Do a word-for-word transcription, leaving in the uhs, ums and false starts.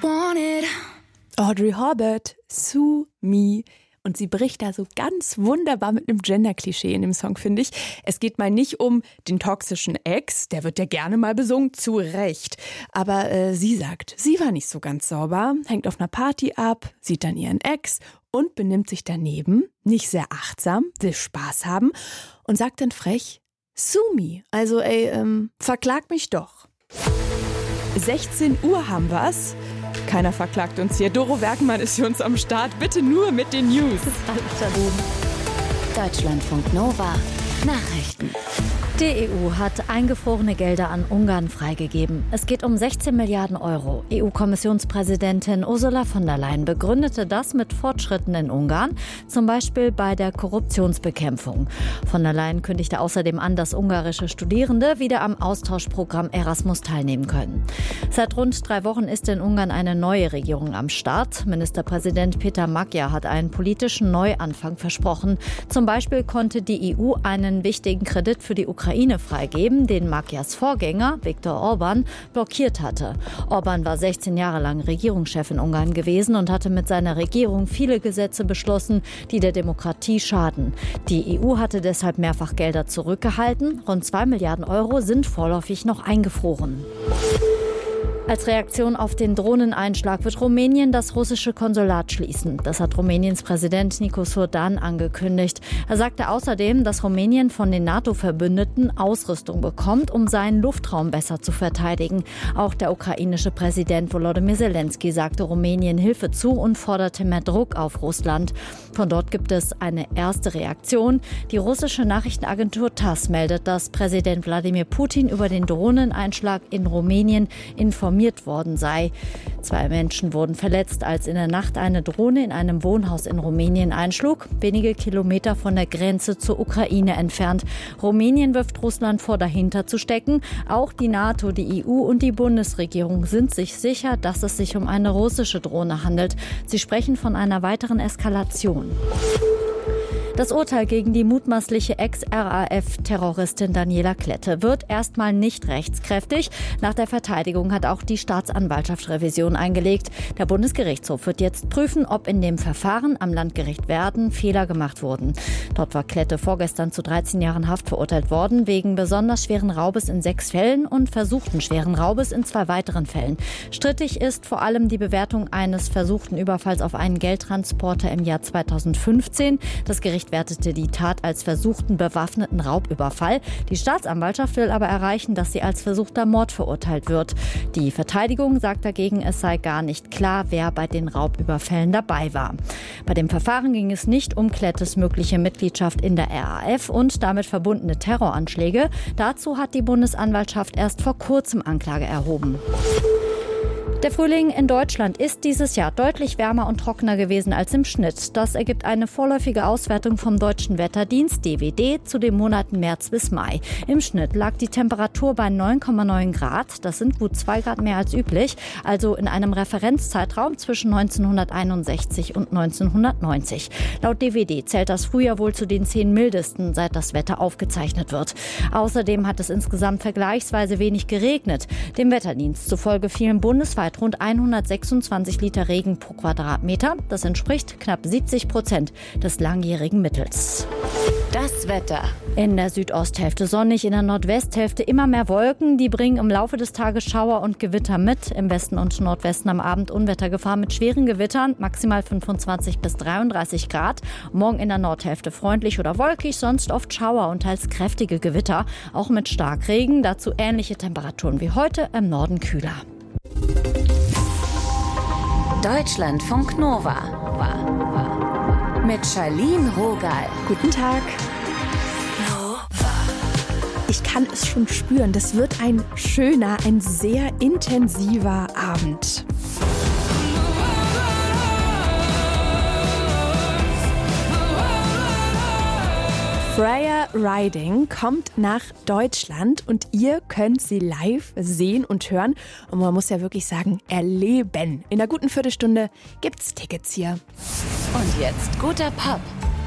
Audrey Horvath, Sue Me. Und sie bricht da so ganz wunderbar mit einem Gender-Klischee in dem Song, finde ich. Es geht mal nicht um den toxischen Ex, der wird ja gerne mal besungen, zu Recht. Aber äh, sie sagt, sie war nicht so ganz sauber, hängt auf einer Party ab, sieht dann ihren Ex und benimmt sich daneben, nicht sehr achtsam, will Spaß haben und sagt dann frech, sue me, also ey, ähm, verklag mich doch. sechzehn Uhr haben wir's. Keiner verklagt uns hier. Doro Werkmann ist für uns am Start. Bitte nur mit den News. Deutschlandfunk Nova. Nachrichten. Die E U hat eingefrorene Gelder an Ungarn freigegeben. Es geht um sechzehn Milliarden Euro. E U-Kommissionspräsidentin Ursula von der Leyen begründete das mit Fortschritten in Ungarn, zum Beispiel bei der Korruptionsbekämpfung. Von der Leyen kündigte außerdem an, dass ungarische Studierende wieder am Austauschprogramm Erasmus teilnehmen können. Seit rund drei Wochen ist in Ungarn eine neue Regierung am Start. Ministerpräsident Peter Magyar hat einen politischen Neuanfang versprochen. Zum Beispiel konnte die E U einen wichtigen Kredit für die Ukraine Ukraine freigeben, den Magyars Vorgänger Viktor Orbán blockiert hatte. Orbán war sechzehn Jahre lang Regierungschef in Ungarn gewesen und hatte mit seiner Regierung viele Gesetze beschlossen, die der Demokratie schaden. Die E U hatte deshalb mehrfach Gelder zurückgehalten. Rund zwei Milliarden Euro sind vorläufig noch eingefroren. Als Reaktion auf den Drohneneinschlag wird Rumänien das russische Konsulat schließen. Das hat Rumäniens Präsident Nicu Surdan angekündigt. Er sagte außerdem, dass Rumänien von den NATO-Verbündeten Ausrüstung bekommt, um seinen Luftraum besser zu verteidigen. Auch der ukrainische Präsident Volodymyr Zelensky sagte Rumänien Hilfe zu und forderte mehr Druck auf Russland. Von dort gibt es eine erste Reaktion. Die russische Nachrichtenagentur TASS meldet, dass Präsident Wladimir Putin über den Drohneneinschlag in Rumänien informiert worden sei. Zwei Menschen wurden verletzt, als in der Nacht eine Drohne in einem Wohnhaus in Rumänien einschlug, wenige Kilometer von der Grenze zur Ukraine entfernt. Rumänien wirft Russland vor, dahinter zu stecken. Auch die NATO, die E U und die Bundesregierung sind sich sicher, dass es sich um eine russische Drohne handelt. Sie sprechen von einer weiteren Eskalation. Das Urteil gegen die mutmaßliche Ex-R A F-Terroristin Daniela Klette wird erstmal nicht rechtskräftig. Nach der Verteidigung hat auch die Staatsanwaltschaft Revision eingelegt. Der Bundesgerichtshof wird jetzt prüfen, ob in dem Verfahren am Landgericht Werden Fehler gemacht wurden. Dort war Klette vorgestern zu dreizehn Jahren Haft verurteilt worden, wegen besonders schweren Raubes in sechs Fällen und versuchten schweren Raubes in zwei weiteren Fällen. Strittig ist vor allem die Bewertung eines versuchten Überfalls auf einen Geldtransporter im Jahr zweitausendfünfzehn. Das Gericht wertete die Tat als versuchten bewaffneten Raubüberfall. Die Staatsanwaltschaft will aber erreichen, dass sie als versuchter Mord verurteilt wird. Die Verteidigung sagt dagegen, es sei gar nicht klar, wer bei den Raubüberfällen dabei war. Bei dem Verfahren ging es nicht um Klettes mögliche Mitgliedschaft in der R A F und damit verbundene Terroranschläge. Dazu hat die Bundesanwaltschaft erst vor kurzem Anklage erhoben. Der Frühling in Deutschland ist dieses Jahr deutlich wärmer und trockener gewesen als im Schnitt. Das ergibt eine vorläufige Auswertung vom Deutschen Wetterdienst D W D zu den Monaten März bis Mai. Im Schnitt lag die Temperatur bei neun Komma neun Grad. Das sind gut zwei Grad mehr als üblich. Also in einem Referenzzeitraum zwischen neunzehnhunderteinundsechzig und neunzehnhundertneunzig. Laut D W D zählt das Frühjahr wohl zu den zehn mildesten, seit das Wetter aufgezeichnet wird. Außerdem hat es insgesamt vergleichsweise wenig geregnet. Dem Wetterdienst zufolge fielen bundesweit rund hundertsechsundzwanzig Liter Regen pro Quadratmeter. Das entspricht knapp siebzig Prozent des langjährigen Mittels. Das Wetter. In der Südosthälfte sonnig, in der Nordwesthälfte immer mehr Wolken. Die bringen im Laufe des Tages Schauer und Gewitter mit. Im Westen und Nordwesten am Abend Unwettergefahr mit schweren Gewittern. Maximal fünfundzwanzig bis dreiunddreißig Grad. Morgen in der Nordhälfte freundlich oder wolkig, sonst oft Schauer und teils kräftige Gewitter. Auch mit Starkregen. Dazu ähnliche Temperaturen wie heute, im Norden kühler. Deutschlandfunk Nova mit Charlene Rogal. Guten Tag. Ich kann es schon spüren, das wird ein schöner, ein sehr intensiver Abend. Freya Riding kommt nach Deutschland und ihr könnt sie live sehen und hören. Und man muss ja wirklich sagen, erleben. In einer guten Viertelstunde gibt's Tickets hier. Und jetzt guter Pop